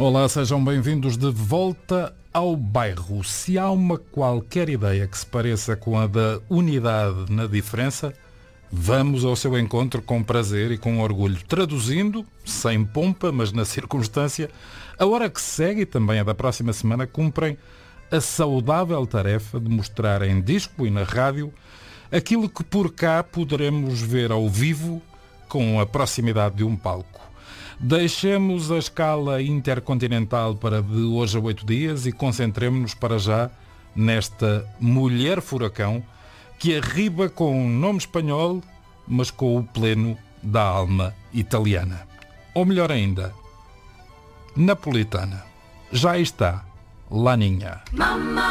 Olá, sejam bem-vindos de volta ao bairro. Se há uma qualquer ideia que se pareça com a da unidade na diferença, vamos ao seu encontro com prazer e com orgulho, traduzindo, sem pompa, mas na circunstância, a hora que segue e também a da próxima semana cumprem a saudável tarefa de mostrar em disco e na rádio aquilo que por cá poderemos ver ao vivo com a proximidade de um palco. Deixemos a escala intercontinental para de hoje a 8 dias e concentremos-nos para já nesta mulher furacão que arriba com um nome espanhol, mas com o pleno da alma italiana. Ou melhor ainda, napolitana. Já está, Laninha.